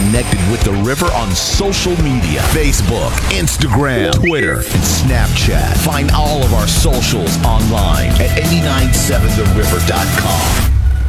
connected with The River on social media. Facebook, Instagram, Twitter, and Snapchat. Find all of our socials online at 897theriver.com.